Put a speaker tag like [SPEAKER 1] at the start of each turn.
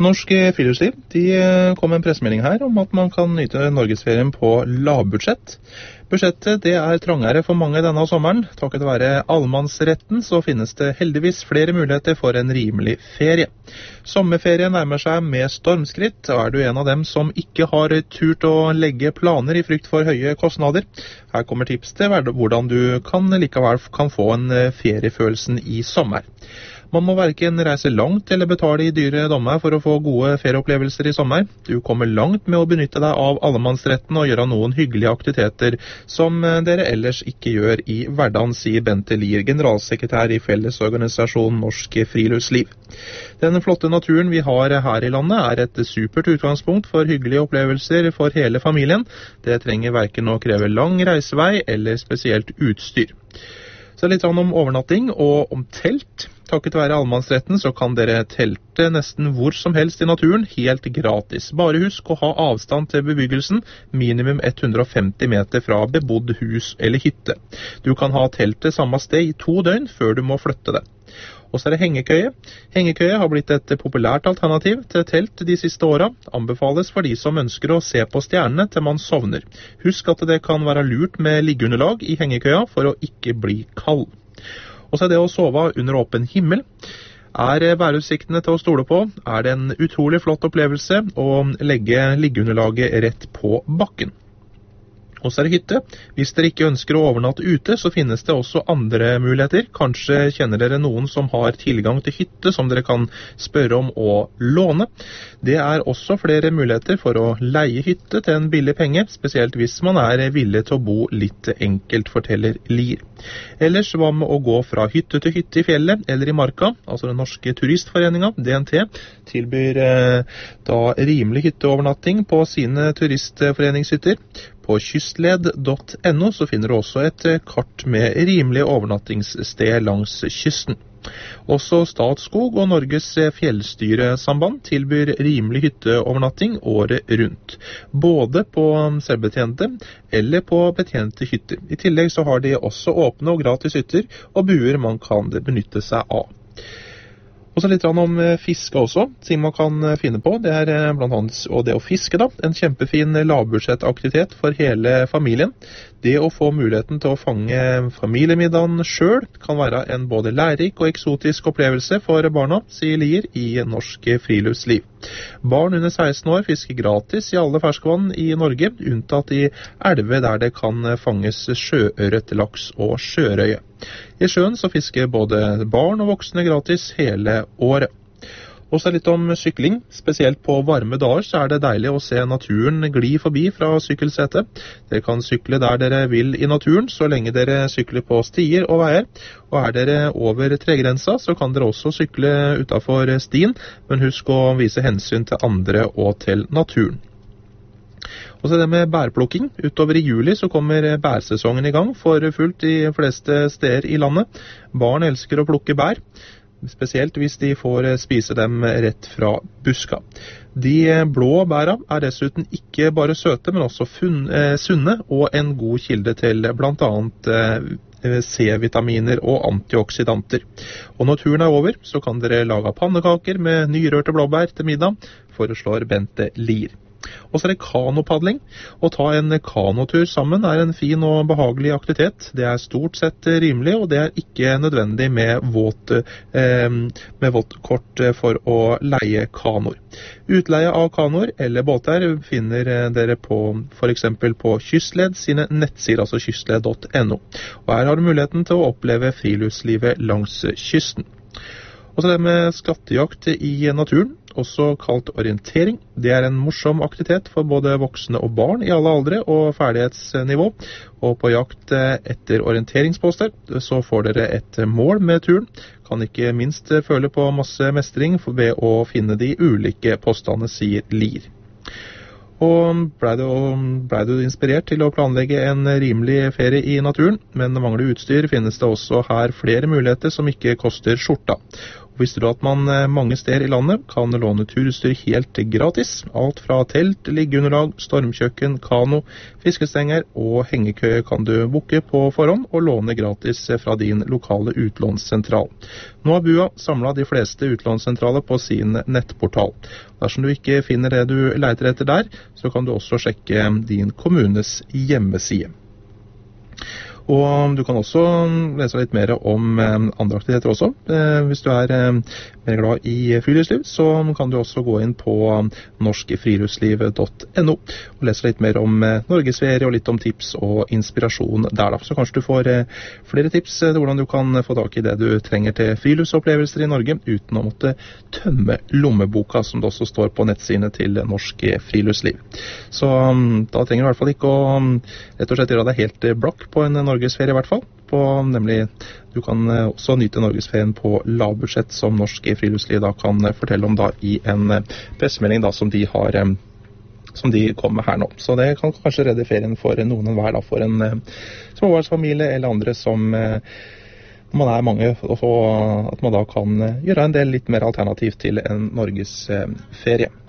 [SPEAKER 1] Norsk Friluftsliv kom med en pressemelding her om at man kan nyte Norgesferien på lavbudsjett. Budsjettet det trangere for mange denne sommeren. Takket være allemannsretten så finnes det heldigvis flere muligheter for en rimelig ferie. Sommerferien nærmer seg med stormskritt, og du en av dem som ikke har turt å legge planer i frykt for høye kostnader? Her kommer tips til hvordan du likevel kan få en feriefølelsen i sommer. Man må hverken reise langt eller betale i dyre dommer for å få gode ferieopplevelser i sommer. Du kommer langt med å benytte deg av allemannsretten og gjøre noen hyggelige aktiviteter som dere ellers ikke gjør i hverdagen, sier Bente Lier, generalsekretær i Fellesorganisasjonen Norsk Friluftsliv. Den flotte naturen vi har her i landet et supert utgangspunkt for hyggelige opplevelser for hele familien. Det trenger hverken å kreve lang reisevei eller spesielt utstyr. Så litt om overnatting og om telt. Takket være allemannsretten så kan dere telte nesten hvor som helst i naturen helt gratis. Bare husk å ha avstand til bebyggelsen, minimum 150 meter fra bebodd hus eller hytte. Du kan ha teltet samme sted i 2 døgn før du må flytte det. Og så det hengekøye. Hengekøye har blitt et populært alternativ til telt de siste årene. Anbefales for de som ønsker å se på stjernene til man sovner. Husk at det kan være lurt med liggeunderlag i hengekøya for å ikke bli kald. Og så det å sove under åpen himmel. Værutsiktene til å stole på? Det en utrolig flott opplevelse å legge liggeunderlaget rett på bakken. Og så det hytte. Hvis dere ikke ønsker å overnatte ute, så finnes det også andre muligheter. Kanskje kjenner dere noen som har tilgang til hytte som dere kan spørre om å låne. Det også flere muligheter for å leie hytte til en billig penge, spesielt hvis man villig til å bo litt enkelt, forteller Lier. Ellers hva med å gå fra hytte til hytte i fjellet eller i marka, altså den norske turistforeningen, DNT, tilbyr da rimelig hytteovernatting på sine turistforeningshytter. På kystled.no så finner du også et kart med rimelige overnattingssted langs kysten. Også Statskog og Norges fjellstyresamband tilbyr rimelig hytteovernatting året rundt, både på selvbetjente eller på betjente hytter. I tillegg så har de også åpne og gratis hytter og buer man kan benytte seg av. Og så litt om fiske også, ting man kan finne på. Det blant annet det å fiske da, en kjempefin lavbudsjettaktivitet for hele familien. Det å få muligheten til å fange familiemiddagen selv kan være en både lærerik og eksotisk opplevelse for barna, sier Lier i Norsk Friluftsliv. Barn under 16 år fisker gratis i alle ferskvann i Norge, unntatt i elver der det kan fanges sjøørret, laks og sjørøye. I sjøen så fisker både barn og voksne gratis hele året. Og så litt om sykling. Spesielt på varme dager så det deilig å se naturen gli forbi fra sykkelsetet. Dere kan sykle der dere vil i naturen, så lenge dere sykler på stier og veier. Og dere over tregrensa, så kan dere også sykle utenfor stien, men husk å vise hensyn til andre og til naturen. Og så det med bærplukking. Utover i juli så kommer bærsesongen i gang for fullt de fleste steder i landet. Barn elsker å plukke bær, spesielt hvis de får spise dem rett fra buska. De blå bæra dessuten ikke bare søte, men også sunne og en god kilde til blant annet C-vitaminer og antioksidanter. Og når turen over, så kan dere lage pannekaker med nyrørte blåbær til middag, foreslår Bente Lier. Og så det kanopadling. Å ta en kanotur sammen en fin og behagelig aktivitet. Det stort sett rimelig, og det ikke nødvendig med vått kort for å leie kanoer. Utleie av kanoer eller båter finner dere for eksempel på Kystled sine nettsider, altså kystled.no. Og her har du muligheten til å oppleve friluftslivet langs kysten. Og så det med skattejakt i naturen, også kalt orientering. Det en morsom aktivitet for både voksne og barn i alle aldre og ferdighetsnivå. Og på jakt etter orienteringsposter så får dere et mål med turen. Kan ikke minst føle på masse mestring ved å finne de ulike postene, sier Lier. Og ble du inspirert til å planlegge en rimelig ferie i naturen, men mangler utstyr, finnes det også her flere muligheter som ikke koster skjorta. Visste du at man mange steder i landet kan låne turutstyr helt gratis? Alt fra telt, liggeunderlag, stormkjøkken, kano, fiskestenger og hengekøye kan du booke på forhånd og låne gratis fra din lokale utlånssentral. Nå har BUA samlet de fleste utlånssentraler på sin nettportal. Dersom du ikke finner det du leter etter der, så kan du også sjekke din kommunes hjemmeside. Og du kan også lese litt mer om andre aktiviteter også. Hvis du er mer glad i friluftsliv, så kan du også gå inn på norskfriluftsliv.no og lese litt mer om Norgesferie og litt om tips og inspirasjon der da. Så kanskje du får flere tips til hvordan du kan få tak i det du trenger til friluftsopplevelser i Norge uten å måtte tømme lommeboka, som det også står på nettsidene til Norsk Friluftsliv. Så da trenger du i hvert fall ikke å rett og slett gjøre deg helt blakk på en Norgesferie i hvert fall. Nemlig, du kan også nyte Norgesferien på lavbudsjett, som Norsk Friluftsliv da kan fortelle om da i en pressemelding da som de kom med her nå. Så det kan kanskje redde ferien for noen enhver, da, for en småbarnsfamilie eller andre som man er mange, og at man da kan gjøre en del litt mer alternativ til en Norgesferie.